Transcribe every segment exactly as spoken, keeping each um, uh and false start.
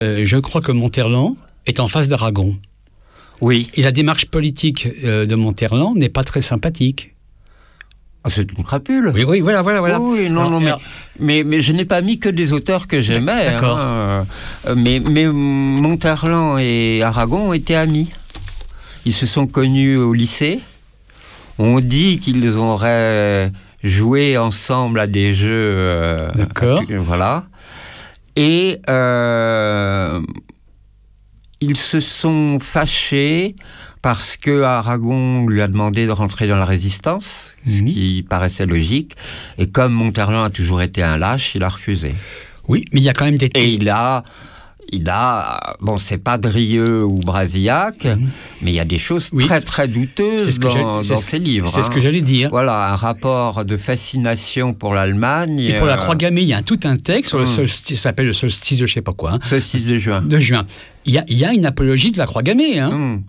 Euh, je crois que Monterland est en face d'Aragon. Oui. Et la démarche politique euh, de Monterland n'est pas très sympathique. Ah, c'est une crapule. Oui, oui, voilà, voilà, voilà. Oui, non, alors, non, mais, alors... mais, mais je n'ai pas mis que des auteurs que j'aimais. D'accord. Hein. Mais, mais Monterland et Aragon ont été amis. Ils se sont connus au lycée. On dit qu'ils auraient joué ensemble à des jeux. Euh, D'accord. À, voilà. Et euh, ils se sont fâchés parce que Aragon lui a demandé de rentrer dans la résistance, mmh. ce qui paraissait logique. Et comme Monterland a toujours été un lâche, il a refusé. Oui, mais il y a quand même des... Et il a... Il a, bon, c'est pas Drieux ou Brasillac, mmh. mais il y a des choses oui. très très douteuses dans, dans ces livres. C'est hein. ce que j'allais dire. Voilà, un rapport de fascination pour l'Allemagne. Et pour euh... la Croix gammée, il y a un, tout un texte sur mmh. le solstice, ça s'appelle le solstice de je sais pas quoi. Hein. Solstice de juin. De juin. Il y a, il y a une apologie de la Croix gammée. Hein. Mmh.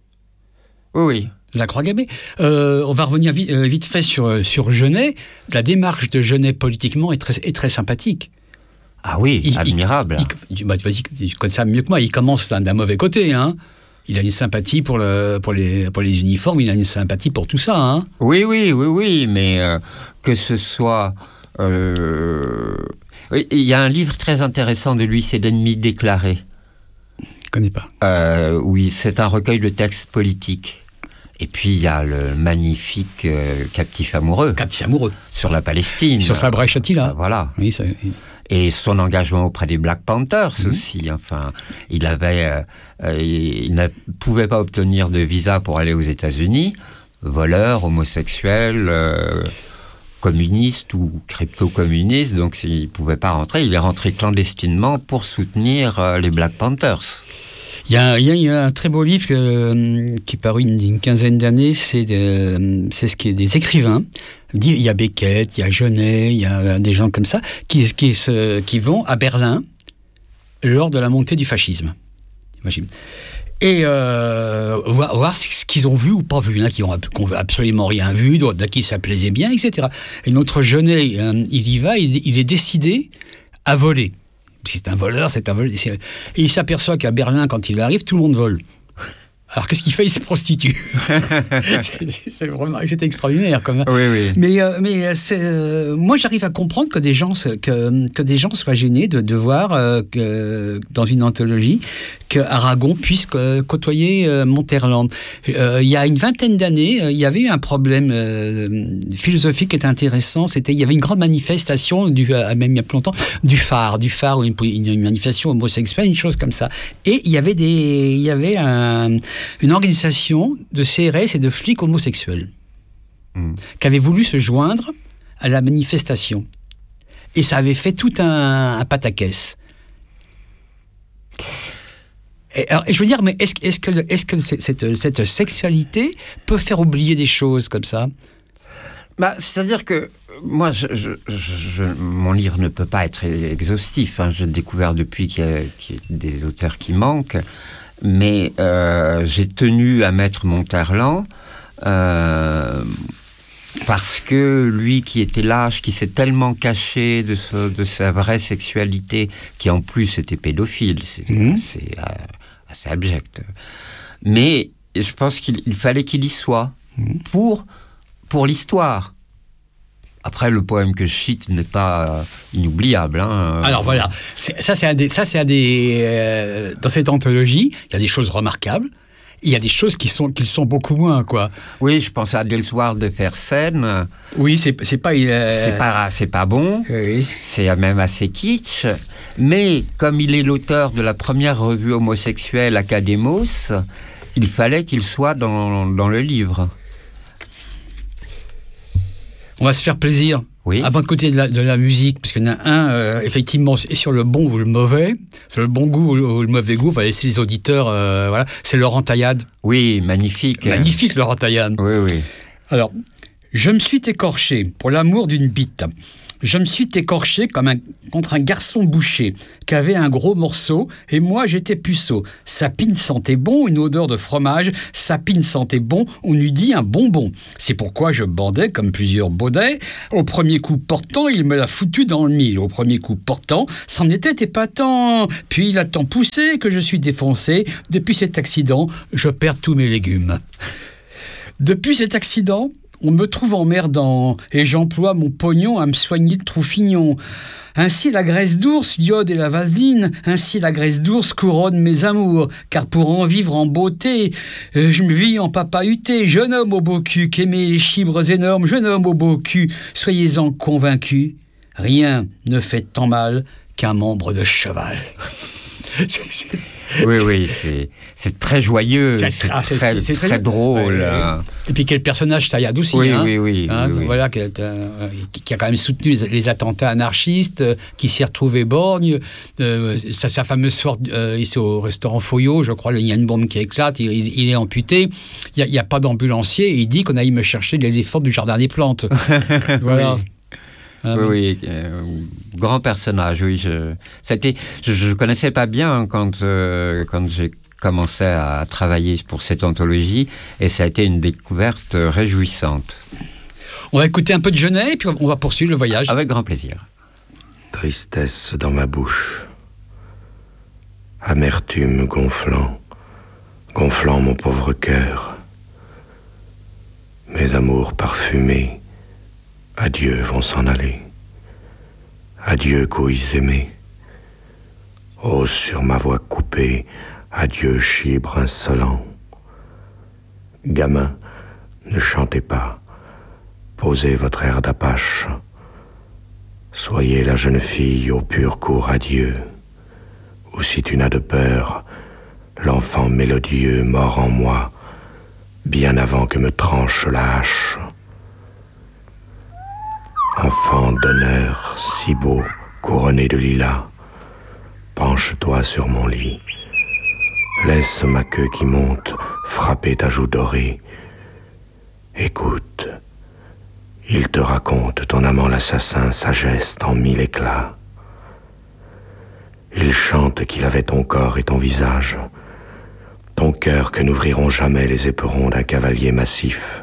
Oui, oui. La Croix gammée. Euh, on va revenir vite, euh, vite fait sur, sur Genet. La démarche de Genet politiquement est très, est très sympathique. Ah oui, il, admirable. Il, il, bah, vas-y, tu connais ça mieux que moi. Il commence d'un, d'un mauvais côté. Hein. Il a une sympathie pour, le, pour, les, pour les uniformes, il a une sympathie pour tout ça. Hein. Oui, oui, oui, oui, mais euh, que ce soit... Euh... Il y a un livre très intéressant de lui, c'est L'ennemi déclaré. Je ne connais pas. Euh, oui, c'est un recueil de textes politiques. Et puis, il y a le magnifique euh, Captif amoureux. Captif amoureux. Sur la Palestine. Sur Sabra et Shatila. Ça, voilà. Oui, ça... Et son engagement auprès des Black Panthers mmh. aussi. Enfin, il avait, euh, euh, il ne pouvait pas obtenir de visa pour aller aux États-Unis. Voleur, homosexuel, euh, communiste ou crypto-communiste. Donc, il ne pouvait pas rentrer. Il est rentré clandestinement pour soutenir euh, les Black Panthers. Il y, a, il y a un très beau livre euh, qui est paru une, une quinzaine d'années, c'est, de, c'est ce qui est des écrivains. Il y a Beckett, il y a Genet, il y a des gens comme ça, qui, qui, se, qui vont à Berlin lors de la montée du fascisme. Imagine. Et euh, voir, voir ce qu'ils ont vu ou pas vu. Il y en a qui n'ont absolument rien vu, d'autres à qui ça plaisait bien, et cetera. Et notre Genet, il y va, il, il est décidé à voler. Si c'est un voleur, c'est un voleur. Et il s'aperçoit qu'à Berlin, quand il arrive, tout le monde vole. Alors qu'est-ce qu'il fait ? Il se prostitue. c'est, c'est vraiment, c'est extraordinaire quand même. Oui, oui. Mais, euh, mais c'est, euh, moi, j'arrive à comprendre que des gens, que, que des gens soient gênés de, de voir euh, que, dans une anthologie que Aragon puisse côtoyer euh, Monterland. Euh, il y a une vingtaine d'années, euh, il y avait eu un problème euh, philosophique qui était intéressant. C'était, il y avait une grande manifestation, du, euh, même il y a plus longtemps, du phare, du phare, une, une manifestation homosexuelle, une chose comme ça. Et il y avait des, il y avait un une organisation de C R S et de flics homosexuels mmh. qui avait voulu se joindre à la manifestation. Et ça avait fait tout un, un pataquès. Et, alors, et je veux dire, mais est-ce, est-ce que, est-ce que cette, cette sexualité peut faire oublier des choses comme ça ? Bah, c'est-à-dire que moi, je, je, je, mon livre ne peut pas être exhaustif. Hein. J'ai découvert depuis qu'il y a, qu'il y a des auteurs qui manquent. Mais euh, j'ai tenu à mettre Monterland euh, parce que lui qui était lâche, qui s'est tellement caché de, ce, de sa vraie sexualité, qui en plus était pédophile, c'est mmh. assez, euh, assez abject. Mais je pense qu'il il fallait qu'il y soit mmh. pour, pour l'histoire. Après, le poème que je cite n'est pas euh, inoubliable. Hein. Alors voilà, c'est, ça c'est un des... Ça, c'est un des euh, dans cette anthologie, il y a des choses remarquables, il y a des choses qui sont, qui sont beaucoup moins, quoi. Oui, je pense à Delswar de Fersen. Oui, c'est, c'est pas... Euh... C'est pas, c'est pas bon, oui. C'est même assez kitsch, mais comme il est l'auteur de la première revue homosexuelle Academos, il fallait qu'il soit dans, dans le livre. On va se faire plaisir. Oui. Avant de côté de la, de la musique, parce qu'il y en a un, euh, effectivement, est sur le bon ou le mauvais, sur le bon goût ou le, ou le mauvais goût, on va laisser les auditeurs, euh, voilà, c'est Laurent Taillade. Oui, magnifique. Magnifique, Laurent Taillade. Oui, oui. Alors, je me suis écorché pour l'amour d'une bite. Je me suis écorché comme un, contre un garçon boucher qui avait un gros morceau et moi j'étais puceau. Sa pine sentait bon, une odeur de fromage. Sa pine sentait bon, on eût dit un bonbon. C'est pourquoi je bandais comme plusieurs baudets. Au premier coup portant, il me l'a foutu dans le mille. Au premier coup portant, c'en était épatant. Puis il a tant poussé que je suis défoncé. Depuis cet accident, je perds tous mes légumes. Depuis cet accident, on me trouve emmerdant et j'emploie mon pognon à me soigner de troufignon. Ainsi la graisse d'ours, l'iode et la vaseline, ainsi la graisse d'ours couronne mes amours, car pour en vivre en beauté, euh, je me vis en papahuté, jeune homme au beau cul, qu'aimez les chibres énormes, jeune homme au beau cul, soyez-en convaincus, rien ne fait tant mal qu'un membre de cheval. Oui, oui, c'est, c'est très joyeux, c'est, c'est, ah, c'est, très, c'est, c'est très, très drôle. Ouais, ouais. Et puis quel personnage Taillade aussi, oui, hein, oui, oui, hein, oui, voilà, oui. Qui, a, qui a quand même soutenu les, les attentats anarchistes, euh, qui s'est retrouvé borgne. Euh, sa, sa fameuse sorte euh, ici au restaurant Foyot, je crois, il y a une bombe qui éclate, il, il, il est amputé, il n'y a, a pas d'ambulancier, et il dit qu'on aille me chercher l'éléphant du jardin des plantes. Voilà. Oui. Ah, oui, oui. oui euh, grand personnage, oui. Je ne connaissais pas bien quand, euh, quand j'ai commencé à travailler pour cette anthologie, et ça a été une découverte réjouissante. On va écouter un peu de Genet, et puis on va poursuivre le voyage. Avec grand plaisir. Tristesse dans ma bouche, amertume gonflant, gonflant mon pauvre cœur. Mes amours parfumés, adieu vont s'en aller. Adieu couilles aimées. Oh, sur ma voix coupée, adieu chibre insolent. Gamin, ne chantez pas. Posez votre air d'apache. Soyez la jeune fille au pur cours adieu. Ou si tu n'as de peur, l'enfant mélodieux mort en moi, bien avant que me tranche la hache. Enfant d'honneur, si beau, couronné de lilas, penche-toi sur mon lit. Laisse ma queue qui monte frapper ta joue dorée. Écoute, il te raconte, ton amant l'assassin, sa geste en mille éclats. Il chante qu'il avait ton corps et ton visage, ton cœur que n'ouvriront jamais les éperons d'un cavalier massif.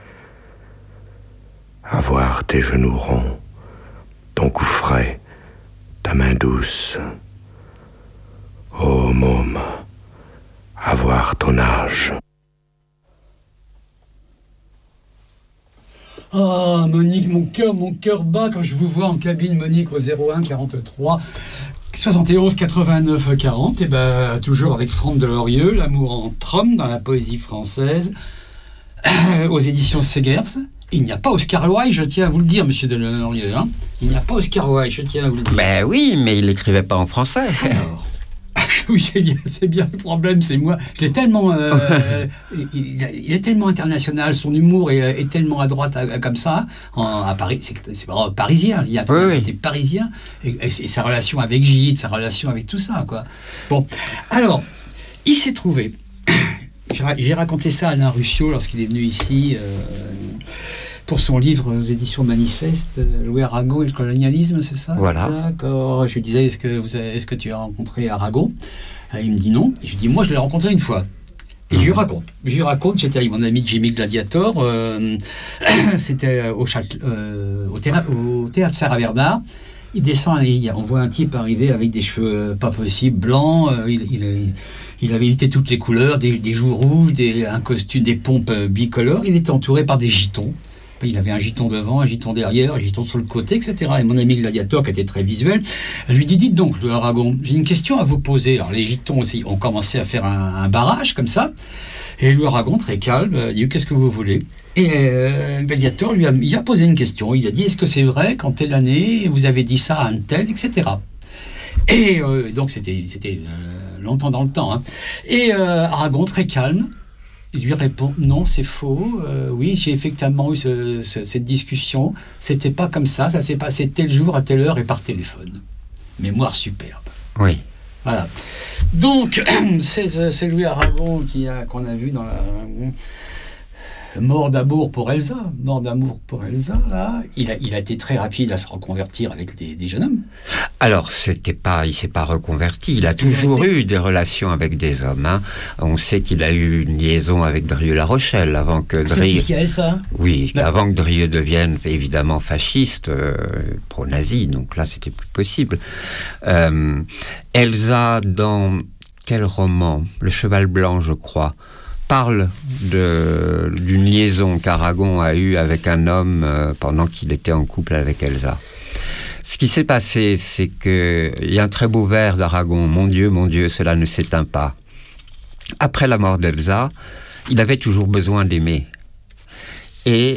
Avoir tes genoux ronds, ton cou frais, ta main douce. Ô môme, avoir ton âge. Ah, Monique, mon cœur, mon cœur bat quand je vous vois en cabine, Monique, au zéro un quarante-trois soixante et onze quatre-vingt-neuf quarante. Et ben, toujours avec Franck Delorieux, L'amour entre hommes dans la poésie française, aux éditions Segers. Il n'y a pas Oscar Wilde, je tiens à vous le dire, monsieur Delorieux. Hein. Il n'y a pas Oscar Wilde, je tiens à vous le dire. Ben oui, mais il n'écrivait pas en français. Alors, oui, c'est bien, c'est bien le problème, c'est moi. Je l'ai tellement, euh, il, il est tellement international, son humour est, est tellement à droite à, à, comme ça. En, à Paris, c'est, c'est vraiment parisien. Il y a oui, été oui. parisien et, et, et sa relation avec Gide, sa relation avec tout ça, quoi. Bon, alors, il s'est trouvé. J'ai raconté ça à Alain Ruscio lorsqu'il est venu ici euh, pour son livre aux éditions Manifeste, Louis Aragon et le colonialisme, c'est ça? Voilà. D'accord. Je lui disais, est-ce que, vous avez, est-ce que tu as rencontré Aragon? Il me dit non. Et je lui dis, moi je l'ai rencontré une fois. Et mmh. je lui raconte. Je lui raconte, j'étais avec mon ami Jimmy Gladiator, euh, c'était au, Châte, euh, au, théâtre, au théâtre Sarah Bernard. Il descend et on voit un type arriver avec des cheveux pas possibles, blancs. Il, il, il avait évité toutes les couleurs, des, des joues rouges, des, un costume, des pompes bicolores. Il était entouré par des gitons. Il avait un giton devant, un giton derrière, un giton sur le côté, et cetera. Et mon ami Gladiator, qui était très visuel, lui dit, dites donc, le Aragon, j'ai une question à vous poser. Alors les gitons aussi ont commencé à faire un, un barrage comme ça. Et le Aragon, très calme, dit, qu'est-ce que vous voulez? Et euh, Gladiator lui a, il a posé une question. Il a dit, est-ce que c'est vrai qu'en telle année, vous avez dit ça à un tel, et cetera. Et euh, donc, c'était, c'était euh, longtemps dans le temps. Hein. Et euh, Aragon, très calme, il lui répond, non, c'est faux. Euh, oui, j'ai effectivement eu ce, ce, cette discussion. C'était pas comme ça. Ça s'est passé tel jour, à telle heure et par téléphone. Mémoire superbe. Oui. Voilà. Donc, c'est, c'est Louis Aragon qui a, qu'on a vu dans la... mort d'amour pour Elsa, mort d'amour pour Elsa, là, il a, il a été très rapide à se reconvertir avec des, des jeunes hommes. Alors, c'était pas, il s'est pas reconverti, il a toujours eu des relations avec des hommes. Hein. On sait qu'il a eu une liaison avec Drieux-La Rochelle avant que Drieux... C'est Elsa. Oui, D'accord. Avant que Drieux devienne évidemment fasciste, euh, pro-nazi, donc là, c'était plus possible. Euh, Elsa, dans quel roman ? Le Cheval Blanc, je crois, parle de, d'une liaison qu'Aragon a eue avec un homme euh, pendant qu'il était en couple avec Elsa. Ce qui s'est passé, c'est qu'il y a un très beau vers d'Aragon, « Mon Dieu, mon Dieu, cela ne s'éteint pas ». Après la mort d'Elsa, il avait toujours besoin d'aimer. Et,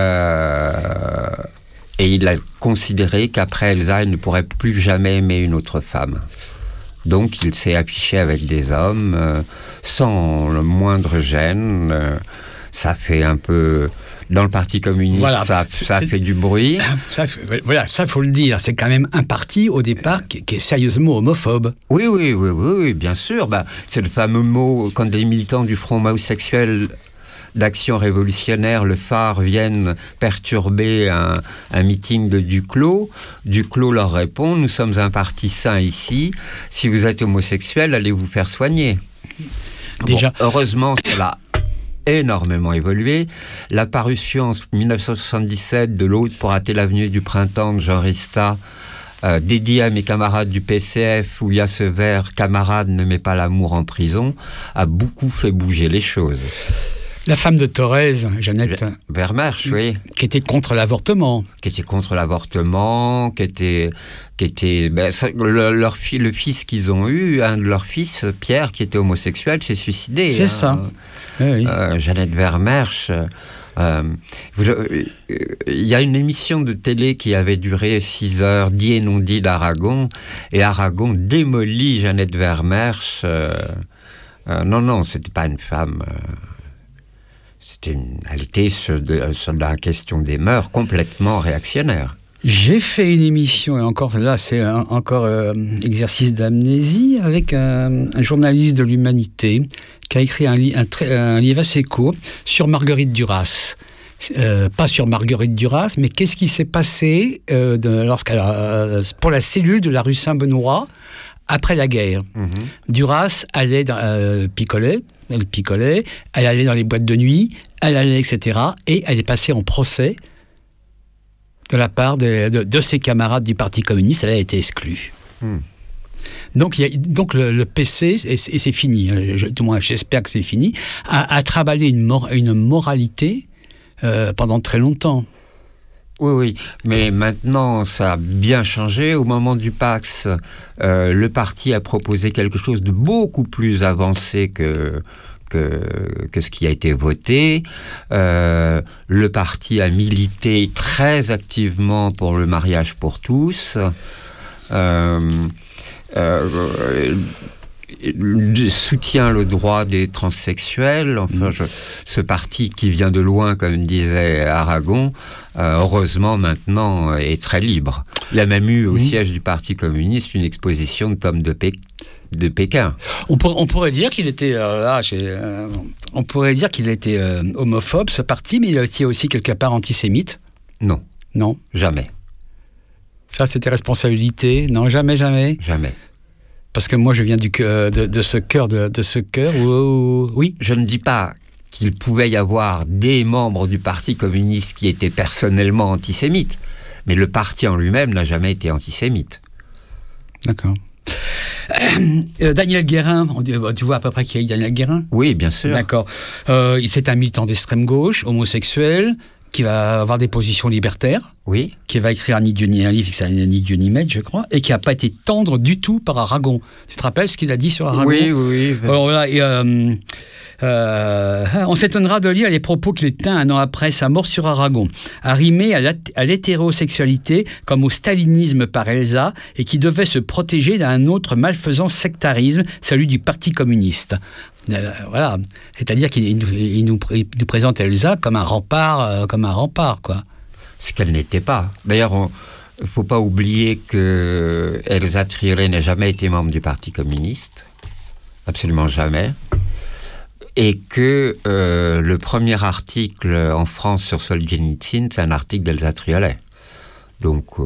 euh, et il a considéré qu'après Elsa, il ne pourrait plus jamais aimer une autre femme. Donc il s'est affiché avec des hommes euh, sans le moindre gêne. Euh, ça fait un peu... Dans le Parti communiste, voilà, ça, ça fait du bruit. Ça, voilà, ça faut le dire. C'est quand même un parti, au départ, qui, qui est sérieusement homophobe. Oui, oui, oui, oui, oui bien sûr. Bah, c'est le fameux mot, quand des militants du Front homosexuel d'Action révolutionnaire, le phare, viennent perturber un, un meeting de Duclos. Duclos leur répond, nous sommes un parti sain ici. Si vous êtes homosexuel, allez vous faire soigner. Déjà. Bon, heureusement, cela énormément évolué. La parution en dix-neuf cent soixante-dix-sept de L'Autre pour hâter l'avenue du printemps de Jean Rista, euh, dédié à mes camarades du P C F, où il y a ce vers « Camarade, ne mets pas l'amour en prison », a beaucoup fait bouger les choses. La femme de Thorez, Jeannette Vermersch, oui. Qui était contre l'avortement. Qui était contre l'avortement, qui était... Qui était ben, ça, le, leur fi, le fils qu'ils ont eu, un de leurs fils, Pierre, qui était homosexuel, s'est suicidé. C'est hein. ça. Euh, oui. euh, Jeannette Vermersch. Euh, il y a une émission de télé qui avait duré six heures, dit et non dit d'Aragon, et Aragon démolit Jeannette Vermersch. Euh, euh, non, non, c'était pas une femme... Euh, C'était une, elle était sur, de, sur la question des mœurs complètement réactionnaire. J'ai fait une émission, et encore là, c'est un, encore euh, exercice d'amnésie, avec un, un journaliste de l'Humanité qui a écrit un, li, un, un livre assez court sur Marguerite Duras. Euh, pas sur Marguerite Duras, mais qu'est-ce qui s'est passé euh, de, lorsqu'elle a, euh, pour la cellule de la rue Saint-Benoît après la guerre. Mmh. Duras allait dans, euh, picoler, elle picolait, elle allait dans les boîtes de nuit, elle allait, et cetera. Et elle est passée en procès de la part de, de, de ses camarades du Parti communiste. Elle a été exclue. Mmh. Donc, y a, donc le, le P C, et c'est, et c'est fini, je, du moins j'espère que c'est fini, a, a travaillé une, mor, une moralité euh, pendant très longtemps. Oui, oui, mais maintenant, ça a bien changé. Au moment du Pax, euh, le parti a proposé quelque chose de beaucoup plus avancé que, que, que ce qui a été voté. Euh, le parti a milité très activement pour le mariage pour tous. Euh, euh, soutient le droit des transsexuels. Enfin, je, ce parti qui vient de loin, comme disait Aragon, euh, heureusement maintenant est très libre. Il a même eu au mmh. siège du Parti communiste une exposition de tomes de, Pé- de Pékin. On, pour, on pourrait dire qu'il était euh, là, euh, on pourrait dire qu'il était euh, homophobe, ce parti, mais il était aussi quelque part antisémite. Non, non, jamais. Ça, c'était responsabilité. Non, jamais, jamais. Jamais. Parce que moi, je viens du de, de ce cœur, de, de ce cœur où, où, oui. Je ne dis pas qu'il pouvait y avoir des membres du Parti communiste qui étaient personnellement antisémites, mais le parti en lui-même n'a jamais été antisémite. D'accord. Euh, Daniel Guérin, on dit, tu vois à peu près qui est Daniel Guérin ? Oui, bien sûr. D'accord. Euh, c'est un militant d'extrême gauche, homosexuel, qui va avoir des positions libertaires, oui, qui va écrire ni Dieu ni un livre qui s'appelle Ni Dieu ni Maître, je crois, et qui n'a pas été tendre du tout par Aragon. Tu te rappelles ce qu'il a dit sur Aragon ? Oui, oui. oui. Alors, voilà, et, euh, euh, on s'étonnera de lire les propos qu'il tint un an après sa mort sur Aragon, arrimé à, la, à l'hétérosexualité comme au stalinisme par Elsa, et qui devait se protéger d'un autre malfaisant sectarisme, celui du Parti communiste. Voilà, c'est-à-dire qu'il il nous, il nous présente Elsa comme un rempart, euh, comme un rempart, quoi. Ce qu'elle n'était pas. D'ailleurs, il ne faut pas oublier que Elsa Trierlet n'a jamais été membre du Parti communiste, absolument jamais. et que euh, le premier article en France sur Solzhenitsyn, c'est un article d'Elsa Triolet. Donc... Euh...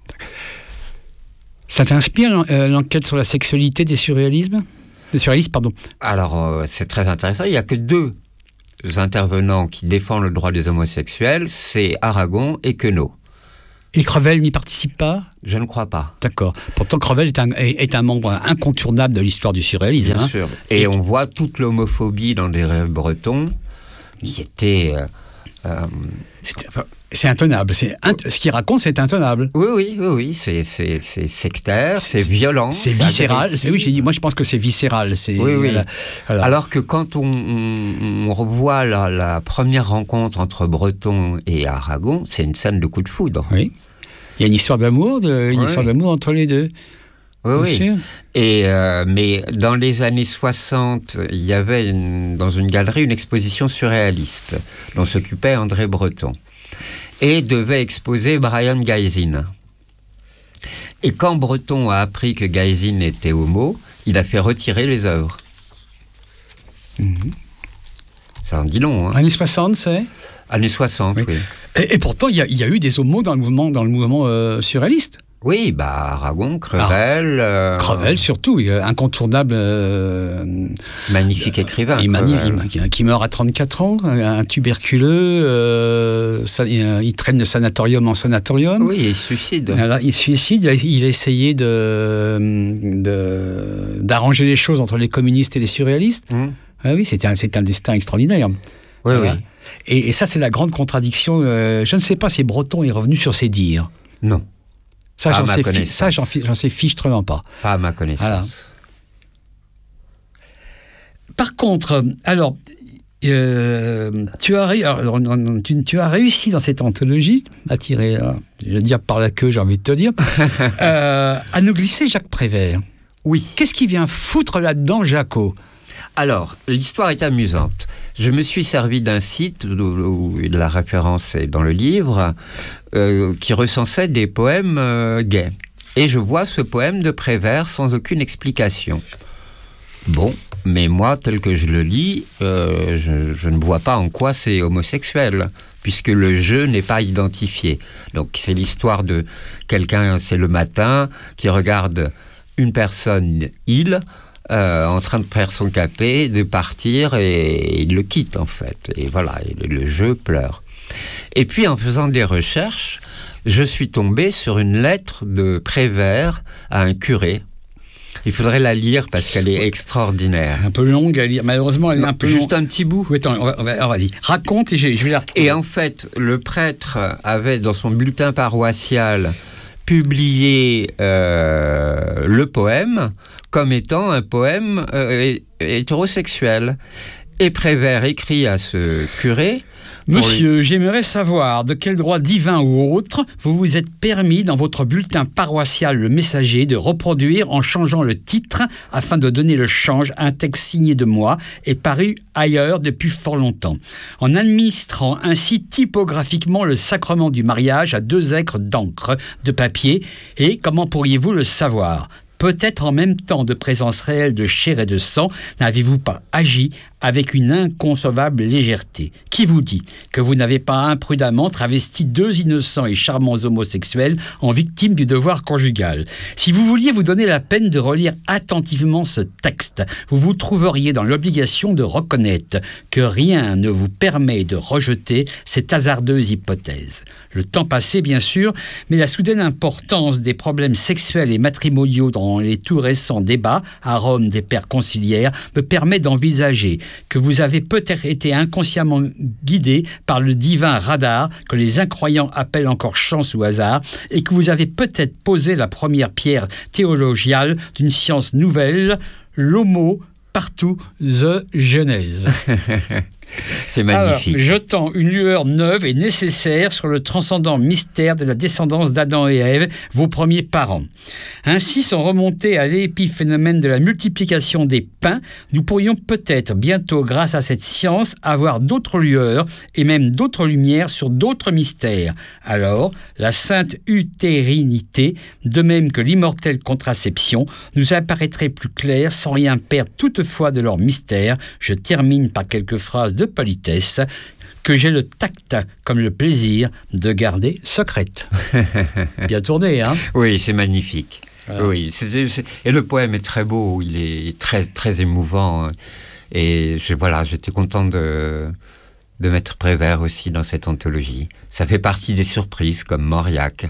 Ça t'inspire euh, l'enquête sur la sexualité des surréalismes Des surréalistes, pardon. Alors, euh, c'est très intéressant. Il n'y a que deux intervenants qui défendent le droit des homosexuels, c'est Aragon et Queneau. Et Crevel n'y participe pas ? Je ne crois pas. D'accord. Pourtant, Crevel est un, est, est un membre incontournable de l'histoire du surréalisme. Bien hein. sûr. Et, et on voit toute l'homophobie dans les rêves bretons. C'était... Euh, euh, enfin, c'est intenable. C'est int... Ce qu'il raconte, c'est intenable. Oui, oui, oui, oui. C'est, c'est, c'est sectaire, c'est, c'est violent. C'est viscéral. C'est, oui, j'ai dit, moi, je pense que c'est viscéral. C'est, oui, oui. Voilà, voilà. Alors que quand on, on, on revoit la, la première rencontre entre Breton et Aragon, c'est une scène de coup de foudre. Oui. Il y a une histoire d'amour, de, une oui. histoire d'amour entre les deux. Oui, oui. Et euh, mais dans les années soixante, il y avait une, dans une galerie une exposition surréaliste dont s'occupait André Breton et devait exposer Brian Gysin. Et quand Breton a appris que Gysin était homo, il a fait retirer les œuvres. Mm-hmm. Ça en dit long. Hein. Années soixante, c'est Années soixante, oui. oui. Et, et pourtant, il y, y a eu des homos dans le mouvement, dans le mouvement euh, surréaliste. Oui, bah Aragon, Crevel... Ah, euh... Crevel, surtout, incontournable... Euh, magnifique écrivain. Il mani- il, qui meurt à trente-quatre ans, un tuberculeux, euh, ça, il traîne de sanatorium en sanatorium. Oui, il se suicide. Alors, il se suicide, il a essayé de, de, d'arranger les choses entre les communistes et les surréalistes. Mmh. Ah oui, c'est un, c'est un destin extraordinaire. Oui, voilà. oui. Et, et ça, c'est la grande contradiction. Euh, je ne sais pas si Breton est revenu sur ses dires. Non. Ça, j'en sais, fi- ça j'en, fi- j'en sais fichtrement pas. Pas à ma connaissance. Voilà. Par contre, alors, euh, tu, as ré- alors tu, tu as réussi dans cette anthologie à tirer, euh, je veux dire par la queue, j'ai envie de te dire, euh, à nous glisser Jacques Prévert. Oui. Qu'est-ce qui vient foutre là-dedans, Jaco ? Alors, l'histoire est amusante. Je me suis servi d'un site où la référence est dans le livre, euh, qui recensait des poèmes euh, gays. Et je vois ce poème de Prévert sans aucune explication. Bon, mais moi, tel que je le lis, euh, je, je ne vois pas en quoi c'est homosexuel, puisque le jeu n'est pas identifié. Donc c'est l'histoire de quelqu'un, c'est le matin, qui regarde une personne, il... Euh, en train de faire son capé, de partir, et il le quitte en fait. Et voilà, et le, le jeu pleure. Et puis en faisant des recherches, je suis tombé sur une lettre de Prévert à un curé. Il faudrait la lire parce qu'elle est extraordinaire. Un peu longue à lire, malheureusement elle est un peu Juste long... un petit bout. Oui, attends, on va, on va, alors, vas-y, raconte et je, je vais la retrouver. Et en fait, le prêtre avait dans son bulletin paroissial publié euh, le poème comme étant un poème euh, hétérosexuel. Et Prévert écrit à ce curé... Monsieur, lui... j'aimerais savoir de quel droit divin ou autre vous vous êtes permis dans votre bulletin paroissial Le Messager de reproduire en changeant le titre afin de donner le change un texte signé de moi et paru ailleurs depuis fort longtemps, en administrant ainsi typographiquement le sacrement du mariage à deux acres d'encre de papier. Et comment pourriez-vous le savoir ? Peut-être en même temps de présence réelle de chair et de sang, n'avez-vous pas agi avec une inconcevable légèreté ? Qui vous dit que vous n'avez pas imprudemment travesti deux innocents et charmants homosexuels en victimes du devoir conjugal ? Si vous vouliez vous donner la peine de relire attentivement ce texte, vous vous trouveriez dans l'obligation de reconnaître que rien ne vous permet de rejeter cette hasardeuse hypothèse. Le temps passé, bien sûr, mais la soudaine importance des problèmes sexuels et matrimoniaux dans les tout récents débats à Rome des pères conciliaires me permet d'envisager que vous avez peut-être été inconsciemment guidé par le divin radar que les incroyants appellent encore chance ou hasard, et que vous avez peut-être posé la première pierre théologiale d'une science nouvelle, l'homo partout the genèse. C'est magnifique. Alors, jetant une lueur neuve et nécessaire sur le transcendant mystère de la descendance d'Adam et Ève, vos premiers parents. Ainsi, sans remonter à l'épiphénomène de la multiplication des pains, nous pourrions peut-être bientôt, grâce à cette science, avoir d'autres lueurs et même d'autres lumières sur d'autres mystères. Alors, la sainte utérinité, de même que l'immortelle contraception, nous apparaîtrait plus claire sans rien perdre toutefois de leur mystère. Je termine par quelques phrases de politesse que j'ai le tact comme le plaisir de garder secrète. Bien tourné, hein? Oui, c'est magnifique. Voilà. Oui, c'est, c'est, et le poème est très beau, il est très, très émouvant. Et je, voilà, j'étais content de, de mettre Prévert aussi dans cette anthologie. Ça fait partie des surprises, comme Mauriac.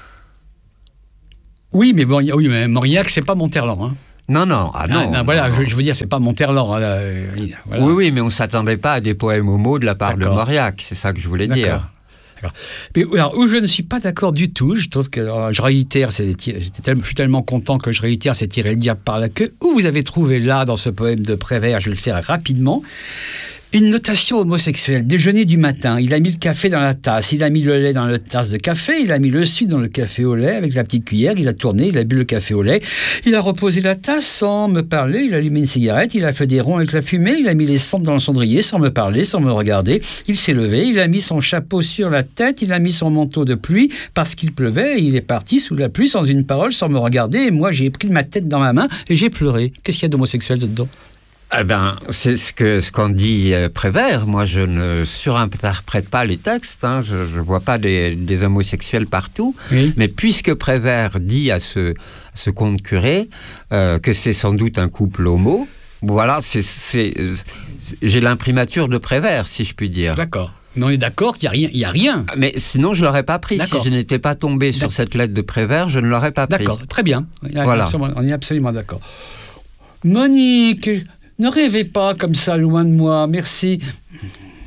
Oui, mais bon, oui, mais Mauriac, c'est pas Monterland, hein? Non, non, ah non. Ah, non voilà, non, je, je veux dire, c'est pas Monterland. Hein, euh, voilà. Oui, oui, mais on ne s'attendait pas à des poèmes homo de la part D'accord. de Mauriac, c'est ça que je voulais D'accord. dire. D'accord. Mais alors, où je ne suis pas d'accord du tout, je trouve que alors, je réitère, c'est, j'étais tellement, je suis tellement content que je réitère, c'est tirer le diable par la queue. Où vous avez trouvé là, dans ce poème de Prévert, je vais le faire rapidement, une notation homosexuelle. Déjeuner du matin, il a mis le café dans la tasse, il a mis le lait dans la tasse de café, il a mis le sucre dans le café au lait avec la petite cuillère, il a tourné, il a bu le café au lait, il a reposé la tasse sans me parler, il a allumé une cigarette, il a fait des ronds avec la fumée, il a mis les cendres dans le cendrier sans me parler, sans me regarder, il s'est levé, il a mis son chapeau sur la tête, il a mis son manteau de pluie parce qu'il pleuvait et il est parti sous la pluie sans une parole, sans me regarder, et moi j'ai pris ma tête dans ma main et j'ai pleuré. Qu'est-ce qu'il y a d'homosexuel dedans ? Eh ben, c'est ce que ce qu'en dit euh, Prévert. Moi, je ne surinterprète pas les textes. Hein. Je ne vois pas des, des homosexuels partout. Oui. Mais puisque Prévert dit à ce, à ce comte curé euh, que c'est sans doute un couple homo, voilà, c'est, c'est, c'est, j'ai l'imprimature de Prévert, si je puis dire. D'accord. Mais on est d'accord qu'il n'y a rien. Il y a rien. Mais sinon, je ne l'aurais pas pris. D'accord. Si je n'étais pas tombé sur D'accord. cette lettre de Prévert, je ne l'aurais pas pris. D'accord, très bien. Voilà. Absolument, on est absolument d'accord. Monique, ne rêvez pas comme ça loin de moi, merci.